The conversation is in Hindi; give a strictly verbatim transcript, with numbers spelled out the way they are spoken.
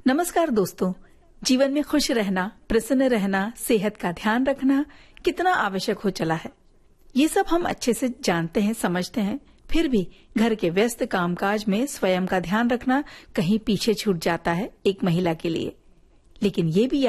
नमस्कार दोस्तों, जीवन में खुश रहना, प्रसन्न रहना, सेहत का ध्यान रखना कितना आवश्यक हो चला है, ये सब हम अच्छे से जानते हैं, समझते हैं। फिर भी घर के व्यस्त कामकाज में स्वयं का ध्यान रखना कहीं पीछे छूट जाता है एक महिला के लिए। लेकिन ये भी